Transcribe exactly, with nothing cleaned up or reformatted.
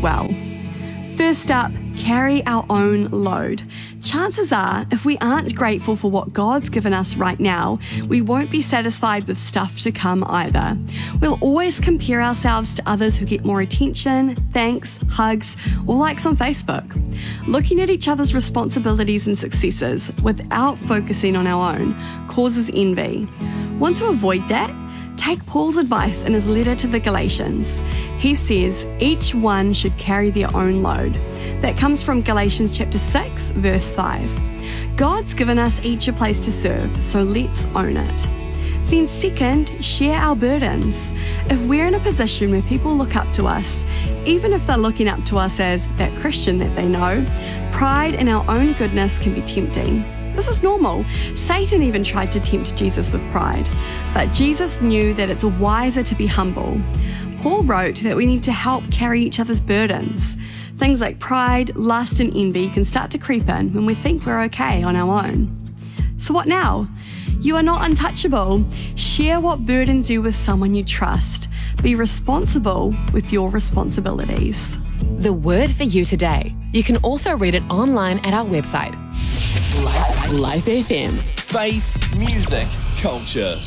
well. First up, carry our own load. Chances are, if we aren't grateful for what God's given us right now, we won't be satisfied with stuff to come either. We'll always compare ourselves to others who get more attention, thanks, hugs, or likes on Facebook. Looking at each other's responsibilities and successes without focusing on our own causes envy. Want to avoid that? Take Paul's advice in his letter to the Galatians. He says each one should carry their own load. That comes from Galatians chapter six, verse five. God's given us each a place to serve, so let's own it. Then second, share our burdens. If we're in a position where people look up to us, even if they're looking up to us as that Christian that they know, pride in our own goodness can be tempting. This is normal. Satan even tried to tempt Jesus with pride, but Jesus knew that it's wiser to be humble. Paul wrote that we need to help carry each other's burdens. Things like pride, lust, and envy can start to creep in when we think we're okay on our own. So what now? You are not untouchable. Share what burdens you with someone you trust. Be responsible with your responsibilities. The word for you today. You can also read it online at our website. Life F M. Faith, music, culture.